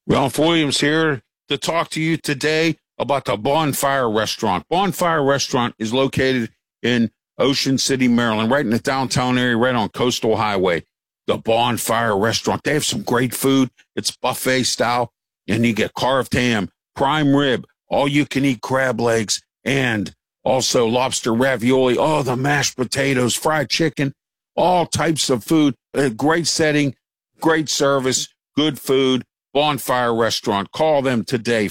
Ralph Williams here to talk to you today about the Bonfire Restaurant. Bonfire Restaurant is located in Ocean City, Maryland, right in the downtown area, right on Coastal Highway. The Bonfire Restaurant. They have some great food. It's buffet style, and you get carved ham, prime rib, all-you-can-eat crab legs, and also lobster ravioli, the mashed potatoes, fried chicken, all types of food. A great setting, great service, good food. Bonfire Restaurant. Call them today,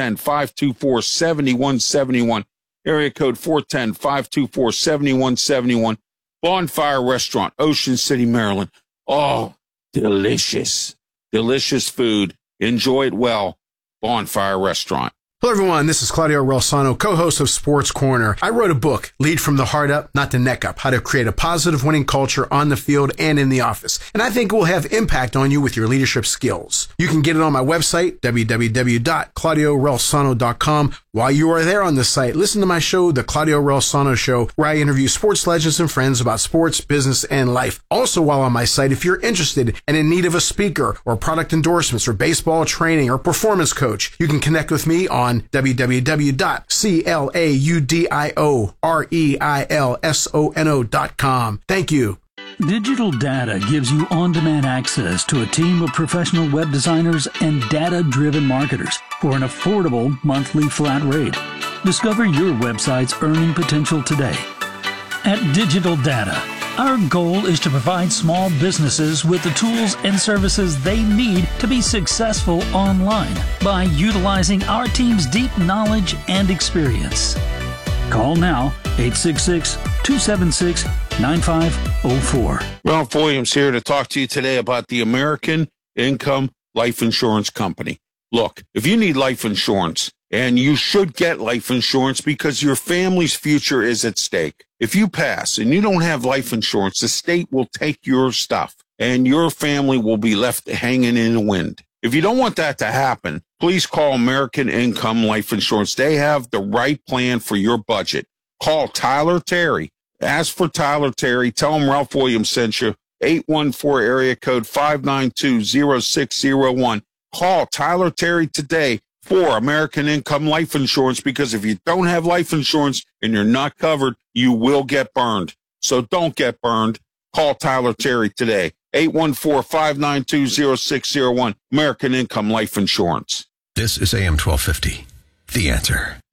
410-524-7171. Area code 410-524-7171. Bonfire Restaurant, Ocean City, Maryland. Oh, delicious, delicious food. Enjoy it well. Bonfire Restaurant. Hello, everyone. This is Claudio Relsano, co-host of Sports Corner. I wrote a book, Lead from the Heart Up, Not the Neck Up, How to Create a Positive Winning Culture on the Field and in the Office. And I think it will have impact on you with your leadership skills. You can get it on my website, www.claudiorelsano.com. While you are there on the site, listen to my show, The Claudio Relsano Show, where I interview sports legends and friends about sports, business, and life. Also, while on my site, if you're interested and in need of a speaker or product endorsements or baseball training or performance coach, you can connect with me on www.claudiorelsono.com. Thank you. Digital Data gives you on-demand access to a team of professional web designers and data-driven marketers for an affordable monthly flat rate. Discover your website's earning potential today. At Digital Data, our goal is to provide small businesses with the tools and services they need to be successful online by utilizing our team's deep knowledge and experience. Call now, 866-276-9504. Ralph Williams here to talk to you today about the American Income Life Insurance Company. Look, if you need life insurance, and you should get life insurance because your family's future is at stake. If you pass and you don't have life insurance, the state will take your stuff and your family will be left hanging in the wind. If you don't want that to happen, please call American Income Life Insurance. They have the right plan for your budget. Call Tyler Terry. Ask for Tyler Terry. Tell him Ralph Williams sent you. 814 area code 592-0601. Call Tyler Terry today for American Income Life Insurance, because if you don't have life insurance and you're not covered, you will get burned. So don't get burned. Call Tyler Terry today. 814-592-0601. American Income Life Insurance. This is AM 1250. The Answer.